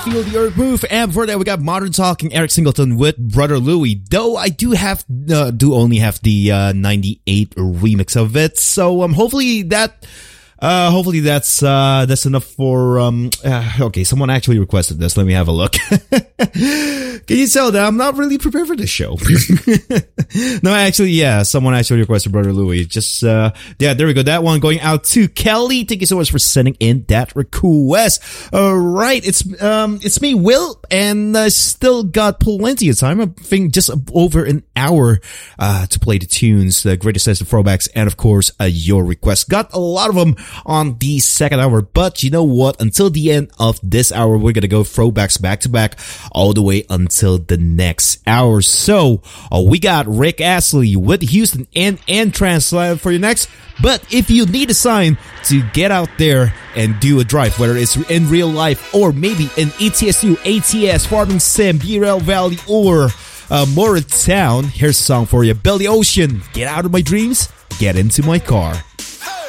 Feel the Earth Move, and before that we got Modern Talking, Eric Singleton with Brother Louie. Though I do only have the 98 remix of it, so hopefully that's enough for okay, someone actually requested this. Let me have a look. Can you tell that I'm not really prepared for this show? No, actually, yeah, someone actually requested Brother Louie. Just yeah, there we go. That one going out to Kelly. Thank you so much for sending in that request. All right, it's me, Will, and I still got plenty of time. I think just over an hour to play the tunes, the greatest hits, the throwbacks, and of course your requests. Got a lot of them on the second hour, but you know what? Until the end of this hour, we're gonna go throwbacks back to back all the way until the next hour. So we got Rick Astley with Houston and Translate for you next. But if you need a sign to get out there and do a drive, whether it's in real life or maybe in ETSU, ATS, Farming Sim, BRL Valley, or Morristown, here's a song for you. Billy Ocean, Get Out of My Dreams, Get Into My Car.